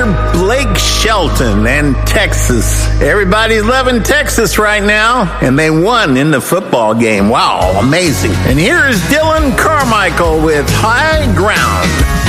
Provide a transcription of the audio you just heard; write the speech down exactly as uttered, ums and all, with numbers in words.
Mister Blake Shelton and Texas. Everybody's loving Texas right now, and they won in the football game. Wow, amazing. And here's Dylan Carmichael with High Ground.